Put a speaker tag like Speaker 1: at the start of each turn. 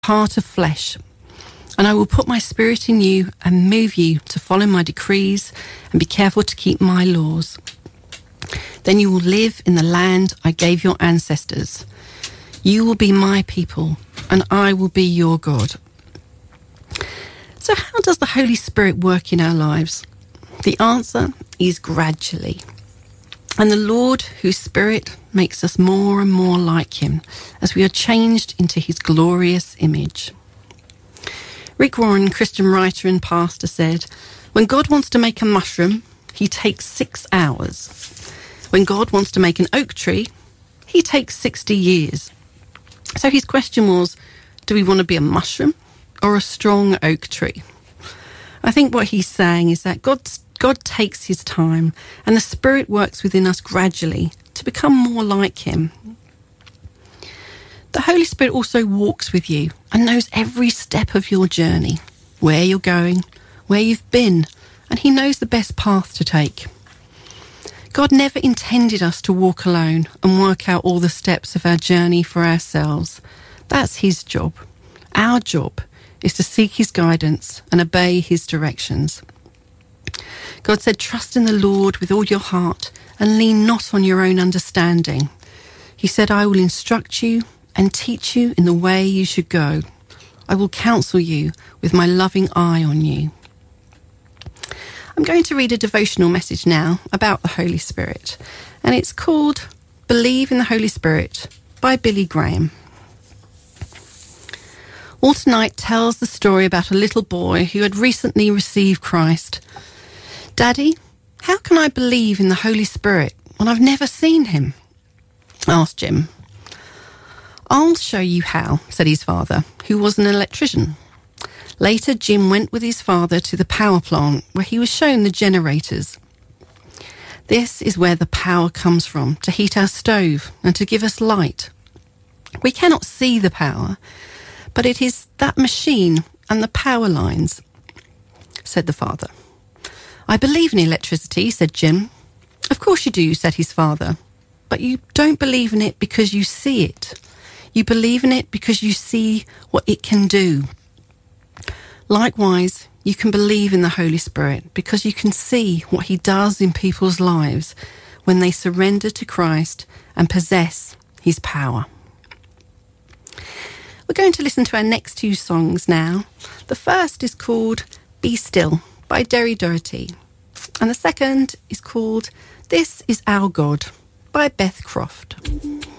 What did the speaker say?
Speaker 1: heart of flesh, and I will put my spirit in you and move you to follow my decrees and be careful to keep my laws. Then you will live in the land I gave your ancestors. You will be my people, and I will be your God. So how does the Holy Spirit work in our lives? The answer is gradually. And the Lord, whose Spirit makes us more and more like him as we are changed into his glorious image. Rick Warren, Christian writer and pastor, said, "When God wants to make a mushroom, he takes 6 hours. When God wants to make an oak tree, he takes 60 years. So his question was, do we want to be a mushroom or a strong oak tree? I think what he's saying is that God takes his time, and the Spirit works within us gradually to become more like him. The Holy Spirit also walks with you and knows every step of your journey, where you're going, where you've been, and he knows the best path to take. God never intended us to walk alone and work out all the steps of our journey for ourselves. That's his job. Our job is to seek his guidance and obey his directions. God said, trust in the Lord with all your heart and lean not on your own understanding. He said, I will instruct you and teach you in the way you should go. I will counsel you with my loving eye on you. I'm going to read a devotional message now about the Holy Spirit, and it's called Believe in the Holy Spirit by Billy Graham. Walter Knight tells the story about a little boy who had recently received Christ. Daddy, how can I believe in the Holy Spirit when I've never seen him? Asked Jim. I'll show you how, said his father, who was an electrician. Later, Jim went with his father to the power plant where he was shown the generators. This is where the power comes from, to heat our stove and to give us light. We cannot see the power, but it is that machine and the power lines, said the father. I believe in electricity, said Jim. Of course you do, said his father, but you don't believe in it because you see it. You believe in it because you see what it can do. Likewise, you can believe in the Holy Spirit because you can see what he does in people's lives when they surrender to Christ and possess his power. We're going to listen to our next two songs now. The first is called Be Still by Derry Doherty, and the second is called This Is Our God by Beth Croft.